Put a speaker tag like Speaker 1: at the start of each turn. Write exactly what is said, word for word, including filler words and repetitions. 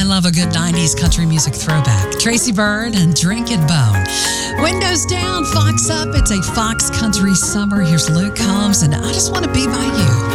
Speaker 1: I love a good nineties country music throwback. Tracy Byrd and Drink and Bone. Windows down, Fox up. It's a Fox Country summer. Here's Luke Combs, and I just want to be by you.